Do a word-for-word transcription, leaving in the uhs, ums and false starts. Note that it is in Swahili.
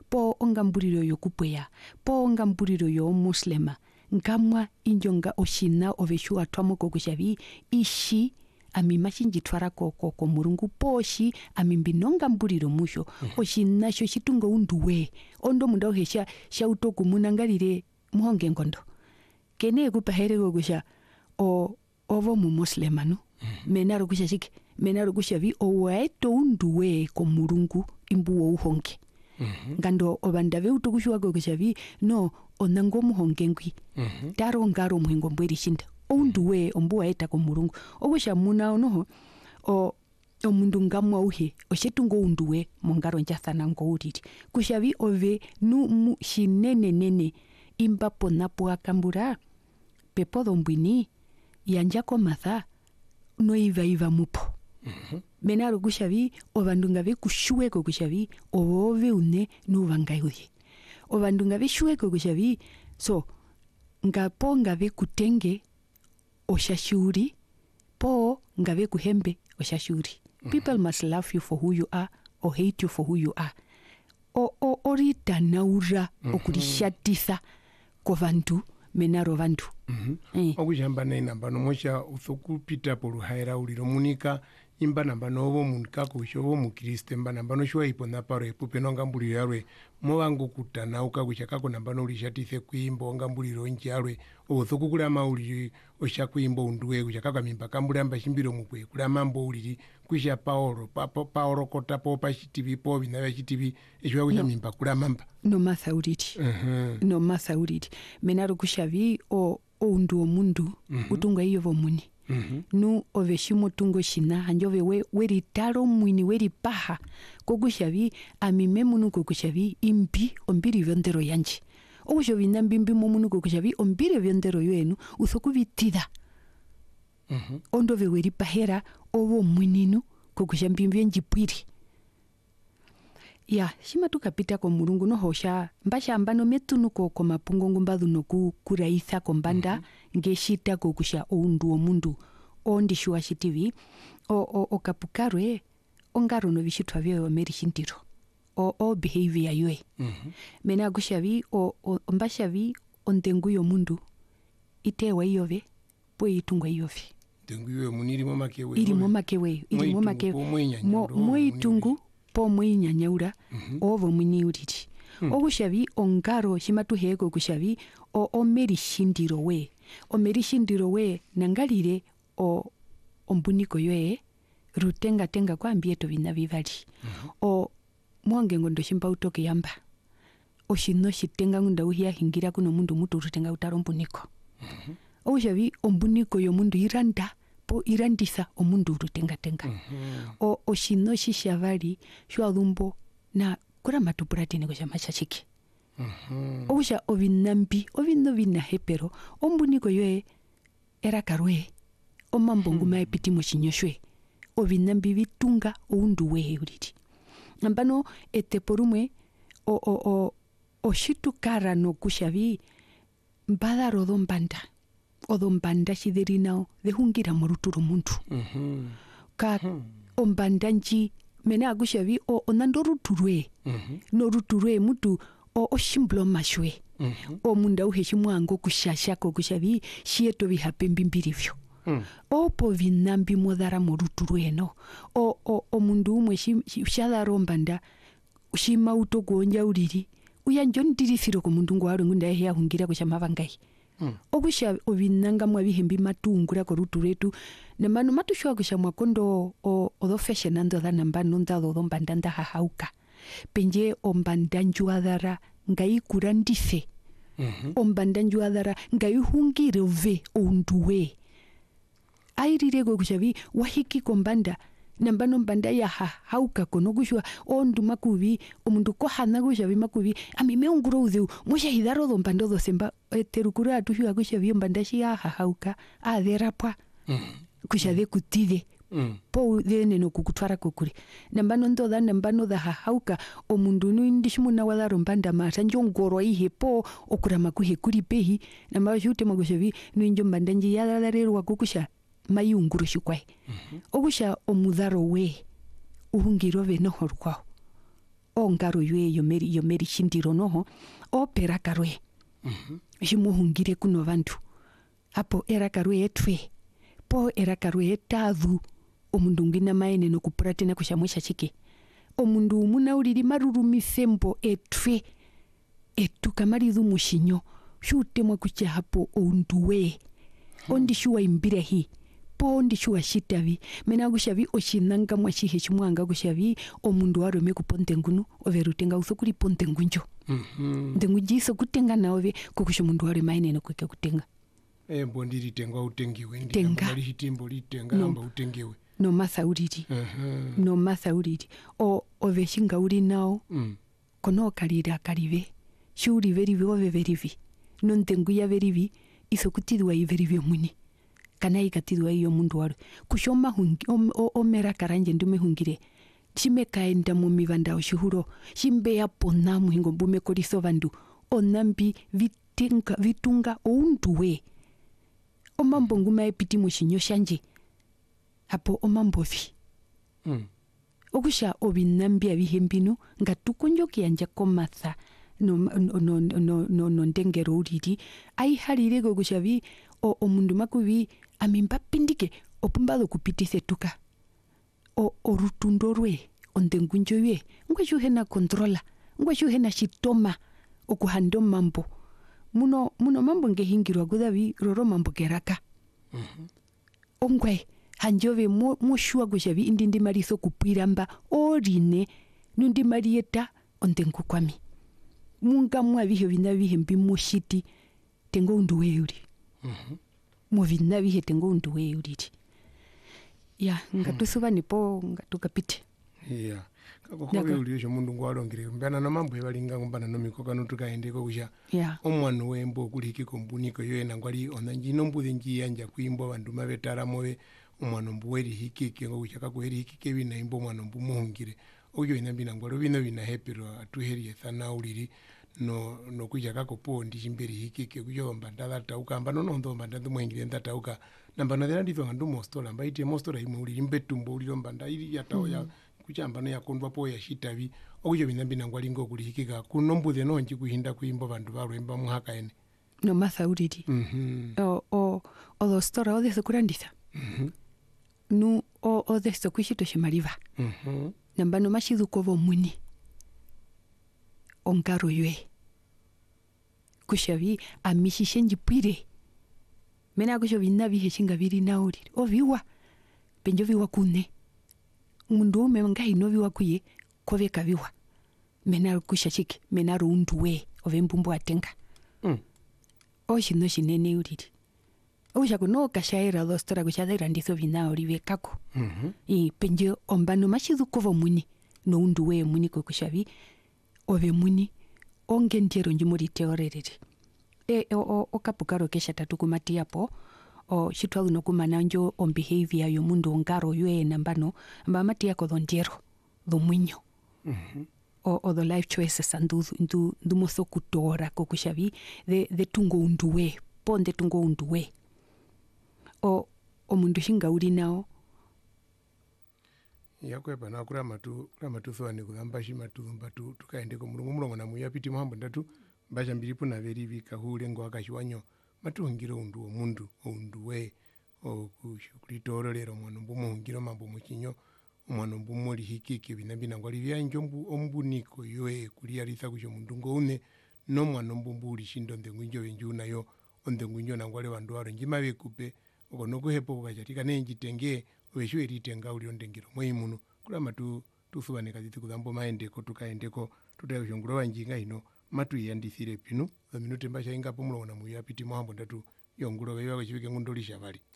po ongambulilo yokupweya po ongambulilo yomuslema nkamwa injonga oshina oveshu atwamo kokushavi ishi ami machinjitwara koko ko murungu poshi ami mbinonga mbuliro musho mm. oshina sho shitunga unduwe ondo munda uhesha shauto kumunangalire muhonge ngondo kene kupahere kokusha o ovo mu muslemanu mm. menaro kusha shike menaro kusha vi owaeto unduwe ko murungu imbuwo uhonge mm-hmm. ngando obandave utukushwa kokusha vi no onango muhonge ngwi mm-hmm. daro ngaro muhingo mbweri shinda onduwe ombuwa eta ko murungu okusha muna onoho o omundu ngamwa uhe oshetungo unduwe mongaro njathana ngo uriri kushavi ove nu mu shinene nene imba ponapo akambura pepo mbwini yanja komatha no iva iva mupo mm-hmm. menaro kushavi ovandunga ve kushuweko kushavi ove une nuvangai uye ovandunga ve shuweko kushavi so ngapo ngave kutenge oshashuri po ngave kuhembe oshashuri mm-hmm. people must love you for who you are or hate you for who you are o o orita naura mm-hmm. okulishatitha ko vantu menaro vantu mhm mm eh. okujamba nena bano mosha uthokupita poluhaira uliro munika imba namba novo munika kushovo mukriste mba namba no shwa ipo na paro epupe no ngambuliro yarwe mo wangu kutana ukakushaka ko namba no lishatithe kuimbo ngambuliro njalwe uthokukula mauli osha kuimbo unduwe kushaka kwa mimba kambula mba shimbiro mukwe kula mambo uliri kusha paoro papo paoro kota po pa chitivi po bina chitivi eshwa kusha no. mimba kula mamba no mathauriti uh-huh. no mathauriti menaro kushavi o undu omundu mm-hmm. utunga iyo vomuni mm-hmm. nu oveshimo tungo shina hanjove we weri taro mwini weri paha kokushavi amime munu kokushavi imbi ombiri vyondero yanji okushavi nambimbi munu kokushavi ombiri vyondero yoenu uthokuvitida mm-hmm. ondove weri pahera ovo mwininu kokushambi njipwiri ya shima tukapita ko murungu no hosha mbasha ambano metunu ko ko mapungo ngumbadhu no ku kuraitha ko mbanda mm-hmm. ngeshita ko kusha oundu omundu ondi shuwa shitivi o o okapukarwe ongaro no bishitwa byo meri shintiro o o behavior yoe mm-hmm. mena gushavi o, o mbasha vi ondengu yo mundu itewa iyove bwe itungwa iyove ndengu yo muniri mo makewe iri mo makewe iri mo makewe mo mo itungu po mwinyanyura mm-hmm. ovo mwiniuriri mm. okushavi ongaro shimatuheko kushavi o omeri shindiro we omeri shindiro we nangalire o ombuniko yoe rutenga tenga kwa ambieto bina bivali mm-hmm. o mwonge ngondo shimba utoke yamba o shino shitenga ngunda uhia hingira kuno mundu mutu rutenga utaro mbuniko mm-hmm. okushavi ombuniko yo mundu iranda po irandisa omundu rutenga tenga mm-hmm. o oshino shishavari shwalumbo na kura matupuratini kusha machachiki mm-hmm. okusha ovinambi ovino vina hepero ombuniko yoe era karwe omambo nguma mm-hmm. epitimo shinyoshwe ovinambi vitunga oundu wehe uriti nambano eteporumwe o o o oshitukara no kushavi mbada rodombanda odombanda shidirinao de hungira moruturo muntu mhm ka hmm. ombanda nji mena agushavi o onando ruturwe mhm no ruturwe mutu o oshimblo mashwe mhm o munda uheshimwango kushasha ko kushavi shieto bihapembimbirivyo mm. o povinambi modara moruturwe no o o o mundu umwe shada rombanda ushima utogonja uriri uyanjoni dirifiro ko mundu ngwaro ngunda ya hungira kushamava Mm. okusha ovinanga mwa bihembi matungura ko ruturetu nambano matushwa kusha mwakondo o odo fashion ando da nambano ndado do mbandanda hahauka penje ombandanju adara ngai kurandife mhm ombandanju adara ngai hungire ve onduwe airire go kushavi wahiki kombanda nambano mbanda ya hauka kono kushwa ondu makubi omundu ko hana kushavi makubi amime unguro udhu musha hidaro do mbando do semba terukura atushwa kushavi mbanda shi ya hauka aderapwa mm. kushavi kutide mm. po dene no kukutwara kokuri nambano ndoda nambano da hauka omundu nu indishimuna wadaro mbanda masa njongoro ihe po okurama kuhe kuri pehi nambano shute makushavi nu injo mbanda nji ya dadarerwa kukusha mayunguru shikwai mm-hmm. okusha omudharo we uhungiro ve no horkwao ongaro ywe yomeri yomeri shindiro noho opera karwe Mhm. shimuhungire kuno vantu hapo era karwe etwe po era karwe etavu omundu ngina maene nokupratena kushamwesha chike omundu umuna ulili marurumisembo etwe etu kamarizu mushinyo shutemwa kucha hapo onduwe ondi shuwa imbire hi po ndi shuwa shitavi mena gushavi oshinanga mwashihe chimwanga gushavi omundu warome kuponte ngunu overutenga usokuri ponte ngunjo Mhm. ndengujiso kutenga naove kukusha mundu ware maine no kweke kutenga Eh bondi litenga utengiwe ndi Tenga. amba lichitimbo litenga No. amba utengiwe. no masa uriti Mhm. no masa uriti o oveshinga uri nao Mm. kono kalira kalive shuri verivi ove verivi no ntengu ya verivi isokutidwa iverivi muni kana ikatidwa iyo mundu waro kushoma hungi om, o, omera karanje ndume hungire shime kaenda mu mivanda oshihuro shimbe ya pona muhingo mbume koriso vandu onambi vitinga vitunga ounduwe omambo nguma epiti mushinyo shanje hapo omambo vi Mm. okusha obinambia bihembinu ngatukonjoki yanja komatha no no no no no, no ndengero uriti ai halire go kushavi o omundu makubi amimba pindike opumbado kupitise tuka o orutundorwe ondengunjowe ngweshu hena controla ngweshu hena shitoma okuhando mambo muno muno mambo ngehingirwa gudavi roro mambo geraka Mhm. ongwe hanjove mo moshua gushavi indindi mariso kupiramba orine nundi marieta ontengu kwami munga mwa bihe bina bihe mbi moshiti tengo undu weuri Mhm. mo bina bihe tengo undu weuri ya ngatusuba nipo ngatukapite Yeah. Kakohobe uliyo mundu ngwalongire mbana no mambo ebalinga ngombana no mikoka no tukaendeko kusha. ya Omwana wembo kuliki kombuniko yoyena ngwali onanji nombuze nji yanja kuimbo bandu mabetara mowe omwana mbuweri hikike ngo kushaka kuheri hikike bina imbo omwana mbumuhungire oyo ina bina ngwalo bino bina hepiro atuheri thana uliri no no kushaka kopo ndi chimberi hikike kujo mbandala tauka mbano no ndo mbandala muhingire ndatauka namba no dera ndito ndu mostola mbaite mostola imwe uliri mbetumbo uliro mbanda iri yatawo ya kuchamba no yakondwa po ya shitavi okujo bina bina ngwali ngo kulihikika kunombuze no nji kuhinda kuimbo bandu balwemba muhaka ene no mathauriri mhm o o o dostora o deso kurandisa mhm nu o o deso kushito shimaliva mhm namba no mashizu kovo muni ongaro ywe kushavi amishishenji pire mena kusho bina bihe shinga biri nauri oviwa penjo viwa kune mundu ume ngai no viwa kuye kove kaviwa mena kushachiki mena runduwe ovembumbu atenga mm. oshino shinene uriri osha kuno kashaira dostora kushadira ndiso bina uri vekako mhm i penjo ombano mashizu kovo muni no unduwe muni ko kushavi ove muni onge ndiero njimuri teorerere e o, o, o kapukaro kesha tatu kumatia po o shitwalu no kumana njo on behavior yo mundu ongaro ywe nambano amba matia ko dondiero do mwinyo mhm o o the life choices andu ndu ndu moso kutora ko kushavi de de tungo unduwe ponde tungo unduwe o o mundu shinga uri nao yakwepa nakura matu kura matu thwane kugamba shimatu mbatu tukaende ko mulungu mulongo na muyapiti muhambo ndatu mbasha mbiri puna veri vikahule ngo akashwanyo matuhungiro undu omundu unduwe okulitorolera omwana mbumuhungiro mambo mukinyo omwana mbumuli hikike binabina ngwali byanjo mbu ombuniko yoe kuliyalisa kusho mundu ngoune nomwana mbumbuli shindo ndengunjo benju nayo ondengunjo nangwale bandu aro njima bekupe okono kuhepo kukachatika nenjitenge obeshu eritenga ulio ndengero mweyimuno kula matu tufubane kaziti kuzambo maendeko tukaendeko tutayushongolo wanjinga ino matu yandisire pinu minute mbasha inga pomulona muyapiti muhambo ndatu yongulo bewa chibike ngundoli shabali